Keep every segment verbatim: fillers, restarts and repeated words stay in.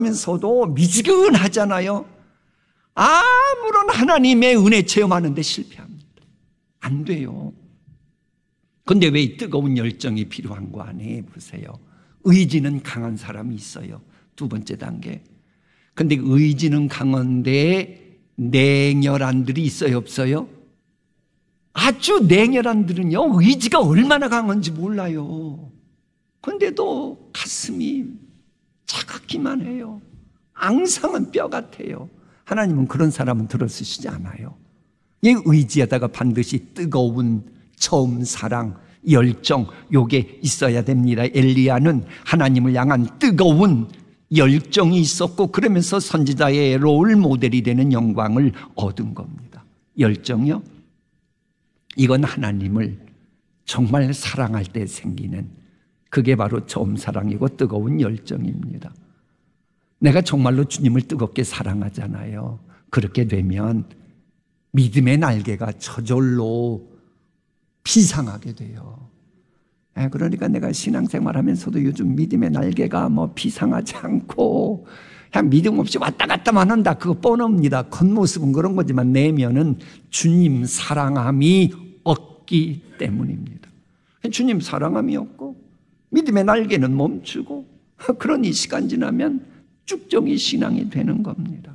면서도 미지근하잖아요. 아무런 하나님의 은혜 체험하는데 실패합니다. 안 돼요. 근데 왜 이 뜨거운 열정이 필요한 거 아니에요? 보세요. 의지는 강한 사람이 있어요. 두 번째 단계. 근데 의지는 강한데 냉혈한들이 있어요, 없어요? 아주 냉혈한들은요, 의지가 얼마나 강한지 몰라요. 근데도 가슴이 차갑기만 해요. 앙상한 뼈 같아요. 하나님은 그런 사람은 들어쓰시지 않아요. 이 의지하다가 반드시 뜨거운 처음 사랑, 열정, 요게 있어야 됩니다. 엘리야는 하나님을 향한 뜨거운 열정이 있었고, 그러면서 선지자의 롤 모델이 되는 영광을 얻은 겁니다. 열정이요? 이건 하나님을 정말 사랑할 때 생기는, 그게 바로 처음 사랑이고 뜨거운 열정입니다. 내가 정말로 주님을 뜨겁게 사랑하잖아요. 그렇게 되면 믿음의 날개가 저절로 비상하게 돼요. 그러니까 내가 신앙생활하면서도 요즘 믿음의 날개가 뭐 비상하지 않고 그냥 믿음 없이 왔다 갔다만 한다, 그거 뻔합니다. 겉모습은 그런 거지만 내면은 주님 사랑함이 없기 때문입니다. 주님 사랑함이 없고 믿음의 날개는 멈추고, 그러니 시간 지나면 쭉정이 신앙이 되는 겁니다.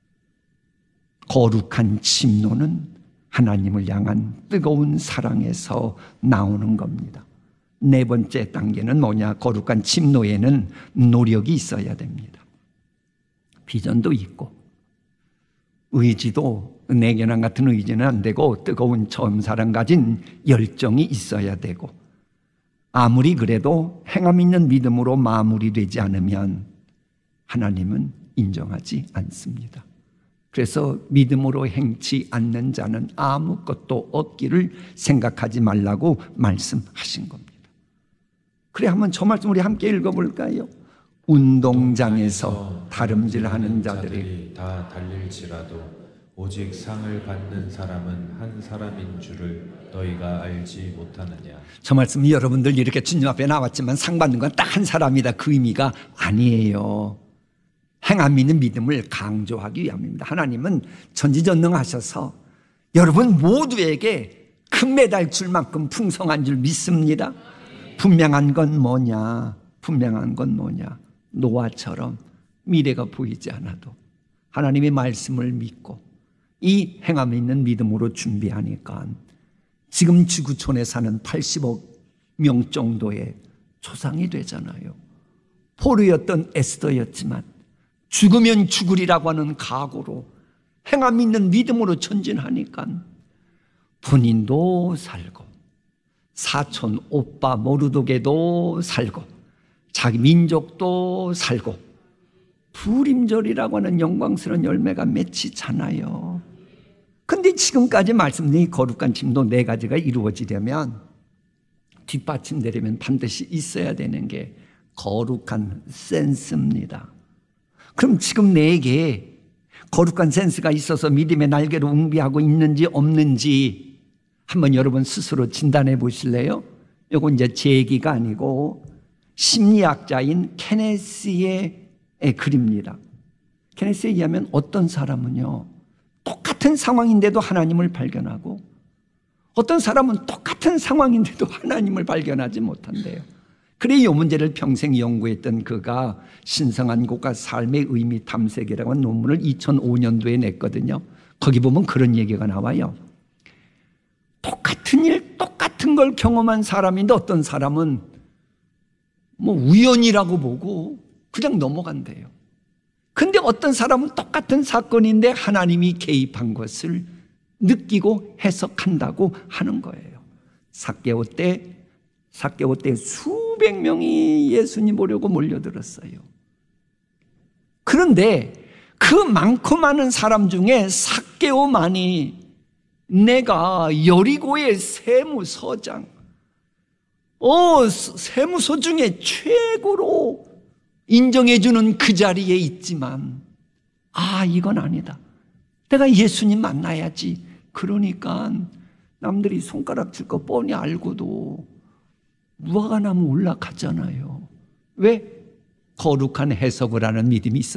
거룩한 침노는 하나님을 향한 뜨거운 사랑에서 나오는 겁니다. 네 번째 단계는 뭐냐? 거룩한 침노에는 노력이 있어야 됩니다. 비전도 있고 의지도, 내견함 같은 의지는 안 되고 뜨거운 처음 사랑 가진 열정이 있어야 되고, 아무리 그래도 행함 있는 믿음으로 마무리되지 않으면 하나님은 인정하지 않습니다. 그래서 믿음으로 행치 않는 자는 아무것도 없기를 생각하지 말라고 말씀하신 겁니다. 그래, 한번 저 말씀 우리 함께 읽어볼까요? 운동장에서 다름질하는 자들이 다 달릴지라도 오직 상을 받는 사람은 한 사람인 줄을 너희가 알지 못하느냐. 저 말씀이 여러분들 이렇게 주님 앞에 나왔지만 상 받는 건 딱 한 사람이다, 그 의미가 아니에요. 행함 있는 믿음을 강조하기 위함입니다. 하나님은 전지전능하셔서 여러분 모두에게 금메달 줄 만큼 풍성한 줄 믿습니다. 분명한 건 뭐냐? 분명한 건 뭐냐? 노아처럼 미래가 보이지 않아도 하나님의 말씀을 믿고 이 행함 있는 믿음으로 준비하니까 지금 지구촌에 사는 팔십억 명 정도의 조상이 되잖아요. 포로였던 에스더였지만 죽으면 죽으리라고 하는 각오로 행함 있는 믿음으로 전진하니까 본인도 살고 사촌 오빠 모르독에도 살고 자기 민족도 살고 부림절이라고 하는 영광스러운 열매가 맺히잖아요. 근데 지금까지 말씀드린 거룩한 침도 네 가지가 이루어지려면 뒷받침되려면 반드시 있어야 되는 게 거룩한 센스입니다. 그럼 지금 내게 거룩한 센스가 있어서 믿음의 날개로 응비하고 있는지 없는지 한번 여러분 스스로 진단해 보실래요? 이건 이제 제 얘기가 아니고 심리학자인 케네스의 글입니다. 케네스에 의하면 어떤 사람은요, 똑같은 상황인데도 하나님을 발견하고 어떤 사람은 똑같은 상황인데도 하나님을 발견하지 못한대요. 그래 이 문제를 평생 연구했던 그가 신성한 곳과 삶의 의미 탐색이라고 하는 논문을 이천오 년도에 냈거든요. 거기 보면 그런 얘기가 나와요. 똑같은 일, 똑같은 걸 경험한 사람인데 어떤 사람은 뭐 우연이라고 보고 그냥 넘어간대요. 근데 어떤 사람은 똑같은 사건인데 하나님이 개입한 것을 느끼고 해석한다고 하는 거예요. 삭개오 때 삭개오 때 수백 명이 예수님 보려고 몰려들었어요. 그런데 그 많고 많은 사람 중에 삭개오만이 내가 여리고의 세무서장, 어, 세무서 중에 최고로 인정해주는 그 자리에 있지만, 아, 이건 아니다. 내가 예수님 만나야지. 그러니까 남들이 손가락 칠 거 뻔히 알고도 무화과 나무 올라가잖아요. 왜? 거룩한 해석을 하는 믿음이 있었어요.